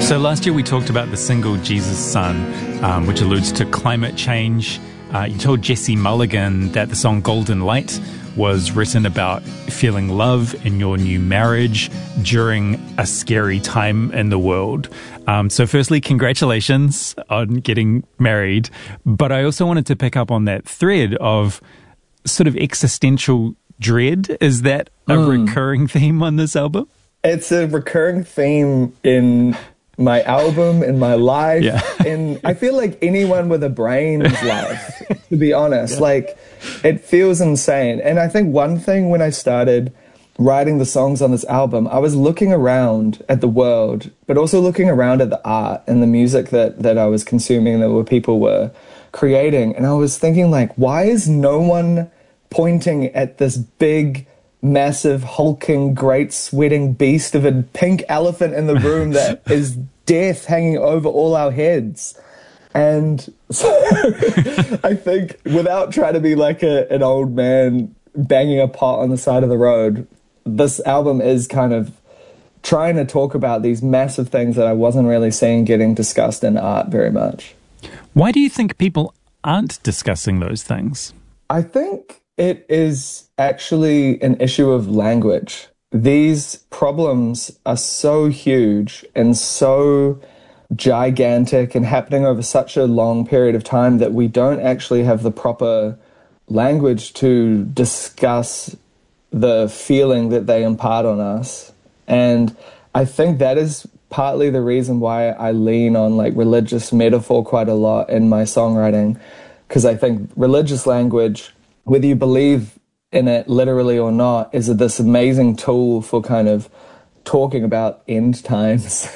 So last year we talked about the single Jesus Son, which alludes to climate change. You told Jesse Mulligan that the song Golden Light was written about feeling love in your new marriage during a scary time in the world. So firstly, congratulations on getting married. But I also wanted to pick up on that thread of sort of existential dread. Is that a recurring theme on this album? It's a recurring theme in my album, in my life, in I feel like anyone with a brain's life, to be honest. Like, it feels insane. And I think one thing when I started writing the songs on this album, I was looking around at the world, but also looking around at the art and the music that I was consuming, that people were creating. And I was thinking, like, why is no one pointing at this big, massive, hulking, great sweating beast of a pink elephant in the room that is death hanging over all our heads? And so I think, without trying to be like an old man banging a pot on the side of the road, this album is kind of trying to talk about these massive things that I wasn't really seeing getting discussed in art very much. Why do you think people aren't discussing those things? I think it is actually an issue of language. These problems are so huge and so gigantic and happening over such a long period of time that we don't actually have the proper language to discuss the feeling that they impart on us. And I think that is partly the reason why I lean on like religious metaphor quite a lot in my songwriting, because I think religious language, whether you believe in it literally or not, is this amazing tool for kind of talking about end times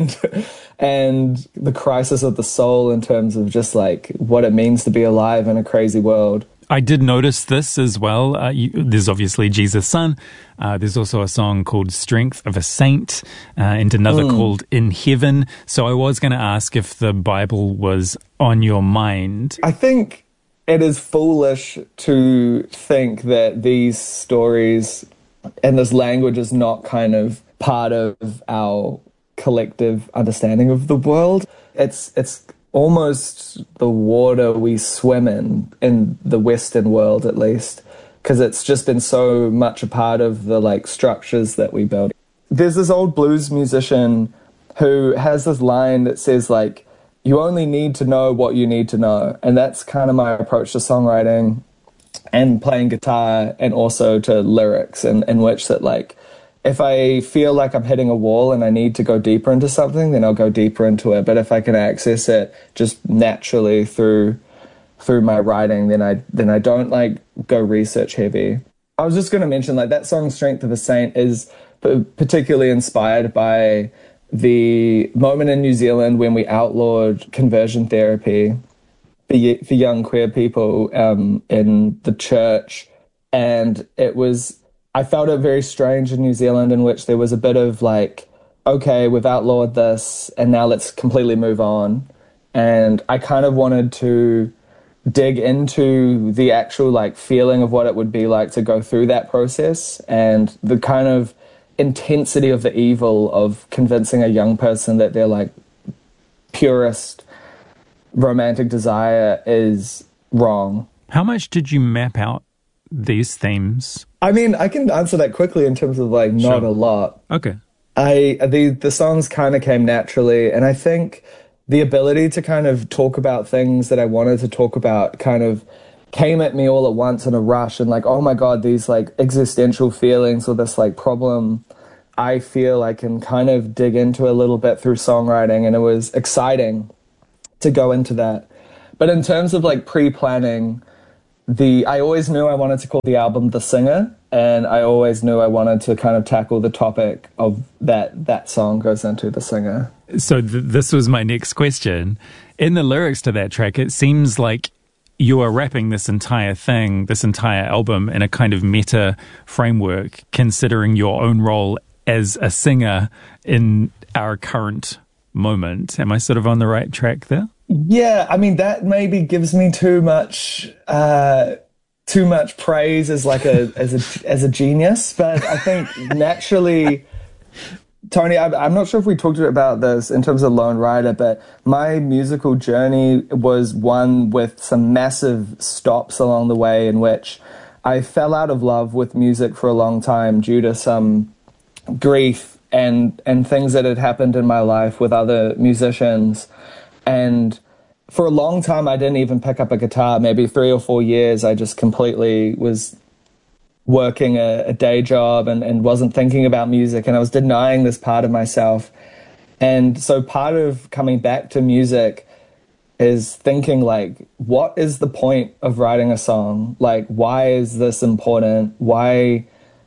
and the crisis of the soul in terms of just like what it means to be alive in a crazy world. I did notice this as well. There's obviously Jesus Son. There's also a song called Strength of a Saint and another called In Heaven. So I was going to ask if the Bible was on your mind. I think it is foolish to think that these stories and this language is not kind of part of our collective understanding of the world. It's almost the water we swim in the Western world, at least, because it's just been so much a part of the like structures that we build. There's this old blues musician who has this line that says like, you only need to know what you need to know. And that's kind of my approach to songwriting and playing guitar, and also to lyrics, in which that like, if I feel like I'm hitting a wall and I need to go deeper into something, then I'll go deeper into it. But if I can access it just naturally through my writing, then I don't like go research heavy. I was just going to mention like that song Strength of a Saint is particularly inspired by the moment in New Zealand when we outlawed conversion therapy for young queer people in the church. And I felt it very strange in New Zealand, in which there was a bit of like, okay, we've outlawed this and now let's completely move on. And I kind of wanted to dig into the actual like feeling of what it would be like to go through that process, and the kind of intensity of the evil of convincing a young person that their like purest romantic desire is wrong. How much did you map out these themes? I mean, I can answer that quickly in terms of like not a lot. Okay. The songs kind of came naturally, and I think the ability to kind of talk about things that I wanted to talk about kind of came at me all at once in a rush, and like, oh my God, these like existential feelings or this like problem I feel I can kind of dig into a little bit through songwriting, and it was exciting to go into that. But in terms of like pre-planning, I always knew I wanted to call the album The Singer, and I always knew I wanted to kind of tackle the topic of that song goes into The Singer. So this was my next question. In the lyrics to that track, it seems like you are wrapping this entire thing, this entire album, in a kind of meta framework, considering your own role as a singer in our current moment. Am I sort of on the right track there? Yeah, I mean, that maybe gives me too much praise as like as a genius, but I think naturally Tony, I'm not sure if we talked about this in terms of Lone Rider, but my musical journey was one with some massive stops along the way, in which I fell out of love with music for a long time due to some grief and things that had happened in my life with other musicians. And for a long time, I didn't even pick up a guitar. Maybe 3 or 4 years, I just completely was working a day job and wasn't thinking about music, and I was denying this part of myself. And so part of coming back to music is thinking, like, what is the point of writing a song? Like, why is this important? Why,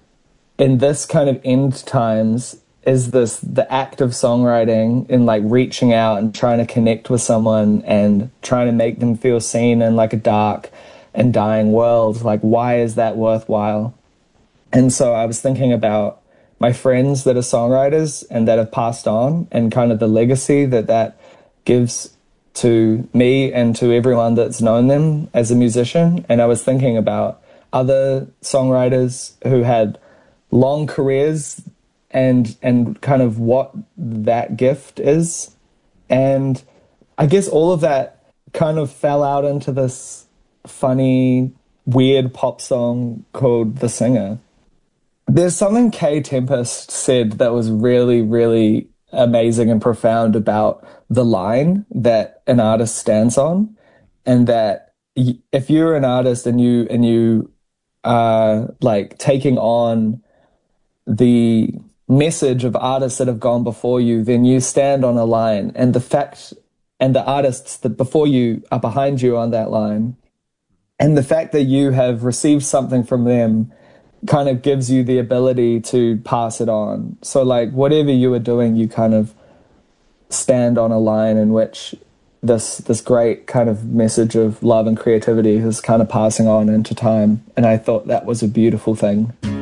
in this kind of end times, is this the act of songwriting in like reaching out and trying to connect with someone and trying to make them feel seen in like a dark and dying world? Like, why is that worthwhile? And so I was thinking about my friends that are songwriters and that have passed on, and kind of the legacy that gives to me and to everyone that's known them as a musician. And I was thinking about other songwriters who had long careers and kind of what that gift is. And I guess all of that kind of fell out into this funny, weird pop song called The Singer. There's something Kay Tempest said that was really, really amazing and profound about the line that an artist stands on, and that if you're an artist and you are like taking on the message of artists that have gone before you, then you stand on a line, and the fact and the artists that before you are behind you on that line, and the fact that you have received something from them kind of gives you the ability to pass it on. So like whatever you are doing, you kind of stand on a line in which this great kind of message of love and creativity is kind of passing on into time. And I thought that was a beautiful thing.